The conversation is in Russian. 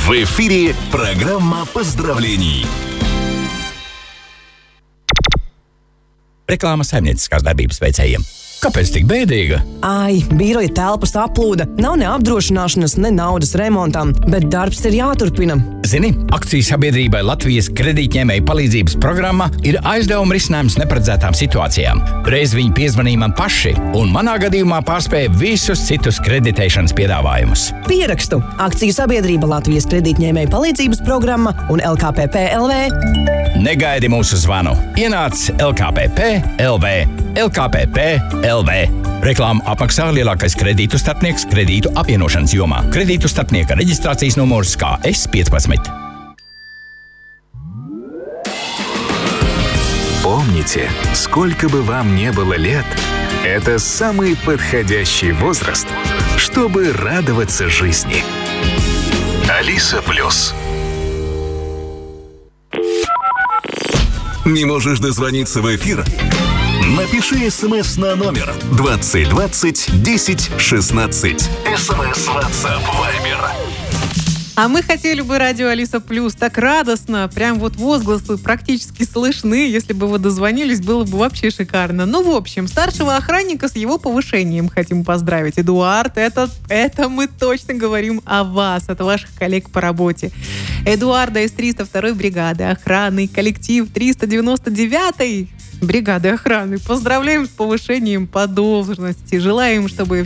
В эфире программа поздравлений. Reklāma saimnieciskās darbības veicējiem. Kāpēc tik bēdīga? Ai, biroja telpas aplūda, nav ne apdrošināšanas, ne naudas remontam, bet darbs ir jāturpina. Zini, akciju sabiedrībai Latvijas kredītņēmēju palīdzības programma ir aizdevuma risinājums neparedzētām situācijām. Reiz viņi piezvanīja man paši, un manā gadījumā pārspēja visus citus kreditēšanas piedāvājumus. Pierakstu akciju sabiedrība Latvijas kredītņēmēju palīdzības programma un LKPP LV. Negaidi mūsu zvanu. Ienāc LKPP LV. LKPP LV. Reklāmu apmaksā lielākais kredītu starpnieks kredītu apvienošanas jomā. Kredītu starpnieka reģistrācijas numurs KS15. Помните, сколько бы вам не было лет, это самый подходящий возраст, чтобы радоваться жизни. Алиса Плюс. Не можешь дозвониться в эфир? Напиши СМС на номер 2020 10 16. СМС, WhatsApp, Viber. А мы хотели бы радио Алиса Плюс так радостно, прям вот возгласы практически слышны. Если бы вы дозвонились, было бы вообще шикарно. Ну, в общем, старшего охранника с его повышением хотим поздравить. Эдуард, это мы точно говорим о вас, от ваших коллег по работе. Эдуарда из 302-й бригады охраны, коллектив 399-й бригады охраны. Поздравляем с повышением по должности. Желаем, чтобы